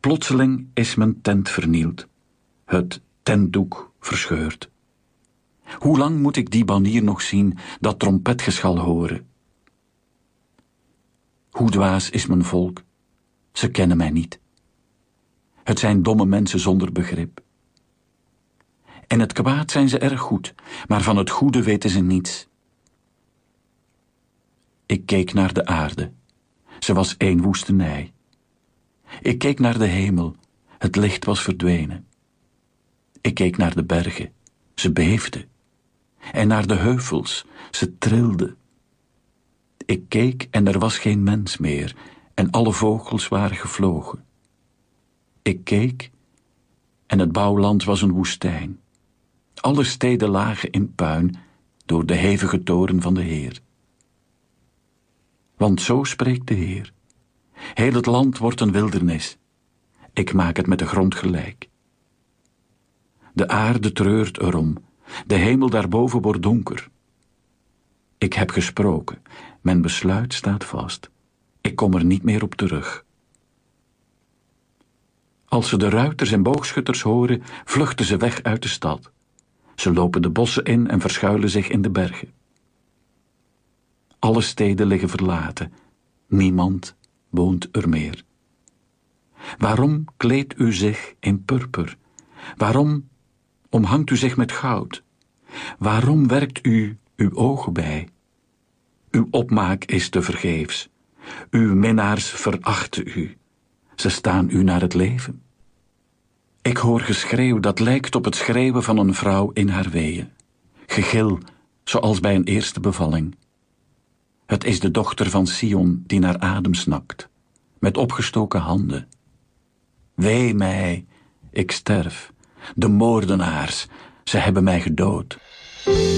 Plotseling is mijn tent vernield, het tentdoek verscheurd. Hoe lang moet ik die banier nog zien, dat trompetgeschal horen? Hoe dwaas is mijn volk, ze kennen mij niet. Het zijn domme mensen zonder begrip. In het kwaad zijn ze erg goed, maar van het goede weten ze niets. Ik keek naar de aarde, ze was één woestenij. Ik keek naar de hemel, het licht was verdwenen. Ik keek naar de bergen, ze beefden. En naar de heuvels, ze trilden. Ik keek en er was geen mens meer, en alle vogels waren gevlogen. Ik keek en het bouwland was een woestijn. Alle steden lagen in puin door de hevige toorn van de Heer. Want zo spreekt de Heer. Heel het land wordt een wildernis. Ik maak het met de grond gelijk. De aarde treurt erom. De hemel daarboven wordt donker. Ik heb gesproken. Mijn besluit staat vast. Ik kom er niet meer op terug. Als ze de ruiters en boogschutters horen, vluchten ze weg uit de stad. Ze lopen de bossen in en verschuilen zich in de bergen. Alle steden liggen verlaten. Niemand woont er meer. Waarom kleedt u zich in purper? Waarom omhangt u zich met goud? Waarom werkt u uw ogen bij? Uw opmaak is tevergeefs. Uw minnaars verachten u. Ze staan u naar het leven. Ik hoor geschreeuw dat lijkt op het schreeuwen van een vrouw in haar weeën. Gegil, zoals bij een eerste bevalling. Het is de dochter van Sion die naar adem snakt, met opgestoken handen. Wee mij, ik sterf. De moordenaars, ze hebben mij gedood.